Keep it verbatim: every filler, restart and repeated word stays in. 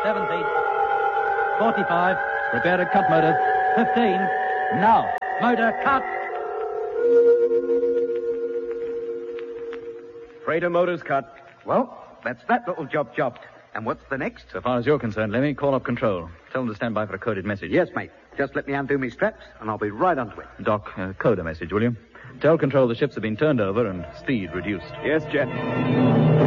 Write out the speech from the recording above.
seventy, forty-five, prepare to cut motors, fifteen, now, motor cut. Freighter motors cut. Well, that's that little job jobbed. And what's the next? So far as you're concerned, Lemmy, call up control. Tell them to stand by for a coded message. Yes, mate. Just let me undo me straps, and I'll be right onto it. Doc, uh, code a message, will you? Tell control the ships have been turned over and speed reduced. Yes, Jet.